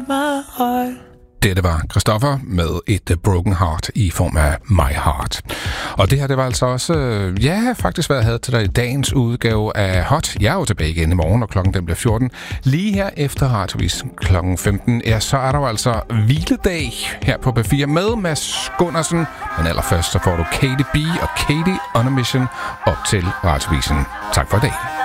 my heart. Det var Christoffer med et broken heart i form af My Heart. Og det her, det var altså også, faktisk hvad jeg havde til dig i dagens udgave af Hot. Jeg er jo tilbage igen i morgen, og klokken den bliver 14. Lige her efter Radioavisen klokken 15, så er der jo altså hviledag her på P4 med Mads Gundersen. Men allerførst så får du Katy B og Katy on a Mission op til Radioavisen. Tak for i dag.